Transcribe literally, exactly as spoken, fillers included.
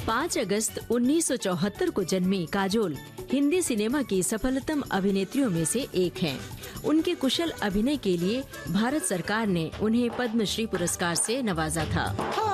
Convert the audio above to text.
पाँच अगस्त उन्नीस सौ चौहत्तर को जन्मी काजोल हिंदी सिनेमा की सफलतम अभिनेत्रियों में से एक हैं। उनके कुशल अभिनय के लिए भारत सरकार ने उन्हें पद्मश्री पुरस्कार से नवाजा था।